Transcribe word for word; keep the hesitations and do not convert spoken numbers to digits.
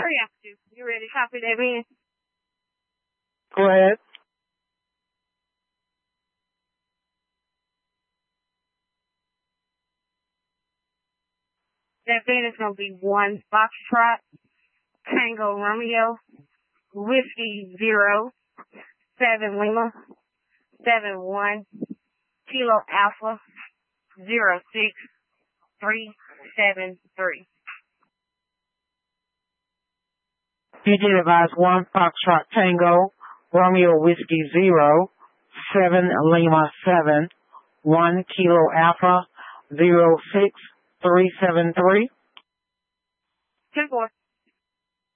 hurry after you. You ready to copy that in? Go ahead. That bid is going to be one Foxtrot, Tango Romeo, Whiskey Zero, seven Lima, seven one, Kilo Alpha, zero six, three seven three. You did advise one Foxtrot Tango, Romeo Whiskey Zero, seven Lima seven, one Kilo Alpha, zero six, three seven three. ten four.